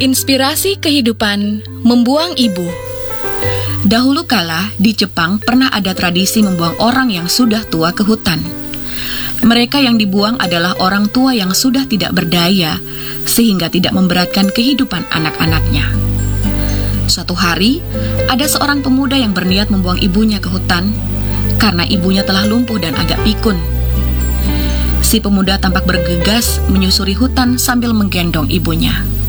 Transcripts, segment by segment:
Inspirasi kehidupan membuang ibu. Dahulu kala di Jepang pernah ada tradisi membuang orang yang sudah tua ke hutan. Mereka yang dibuang adalah orang tua yang sudah tidak berdaya sehingga tidak memberatkan kehidupan anak-anaknya. Suatu hari, ada seorang pemuda yang berniat membuang ibunya ke hutan karena ibunya telah lumpuh dan agak pikun. Si pemuda tampak bergegas menyusuri hutan sambil menggendong ibunya.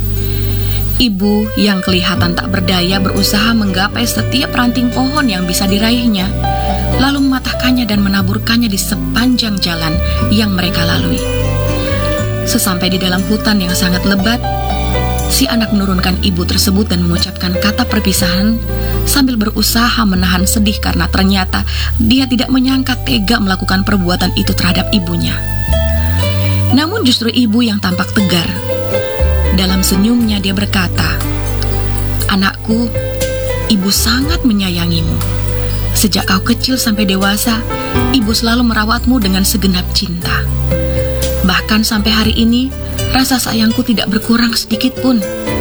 Ibu yang kelihatan tak berdaya berusaha menggapai setiap ranting pohon yang bisa diraihnya, lalu mematahkannya dan menaburkannya di sepanjang jalan yang mereka lalui. Sesampai di dalam hutan yang sangat lebat, si anak menurunkan ibu tersebut dan mengucapkan kata perpisahan sambil berusaha menahan sedih karena ternyata dia tidak menyangka tega melakukan perbuatan itu terhadap ibunya. Namun justru ibu yang tampak tegar. Dalam senyumnya dia berkata, "Anakku, ibu sangat menyayangimu. Sejak kau kecil sampai dewasa, ibu selalu merawatmu dengan segenap cinta. Bahkan sampai hari ini, rasa sayangku tidak berkurang sedikit pun.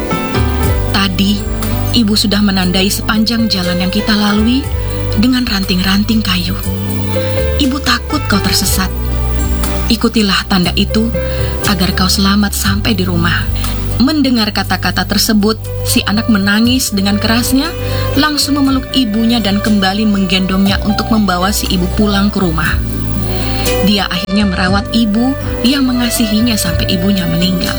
Tadi, ibu sudah menandai sepanjang jalan yang kita lalui dengan ranting-ranting kayu. Ibu takut kau tersesat. Ikutilah tanda itu agar kau selamat sampai di rumah." Mendengar kata-kata tersebut, si anak menangis dengan kerasnya, langsung memeluk ibunya dan kembali menggendongnya untuk membawa si ibu pulang ke rumah. Dia akhirnya merawat ibu yang mengasihinya sampai ibunya meninggal.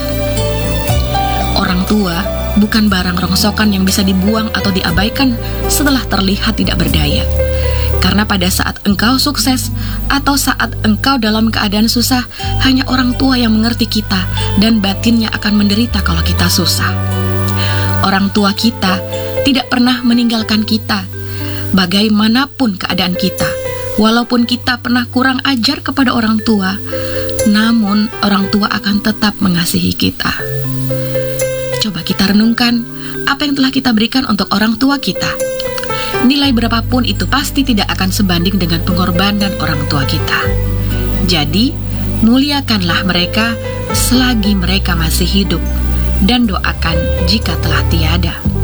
Orang tua bukan barang rongsokan yang bisa dibuang atau diabaikan setelah terlihat tidak berdaya. Karena pada saat engkau sukses atau saat engkau dalam keadaan susah, hanya orang tua yang mengerti kita dan batinnya akan menderita kalau kita susah. Orang tua kita tidak pernah meninggalkan kita, bagaimanapun keadaan kita. Walaupun kita pernah kurang ajar kepada orang tua, namun orang tua akan tetap mengasihi kita. Coba kita renungkan apa yang telah kita berikan untuk orang tua kita. Nilai berapapun itu pasti tidak akan sebanding dengan pengorbanan orang tua kita. Jadi, muliakanlah mereka selagi mereka masih hidup dan doakan jika telah tiada.